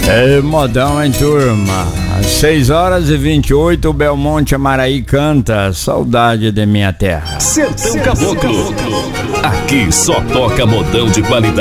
É modão, hein, turma? Às 6h28, o Belmonte Amaraí canta Saudade de Minha Terra. Sertão Caboclo. Aqui só toca modão de qualidade.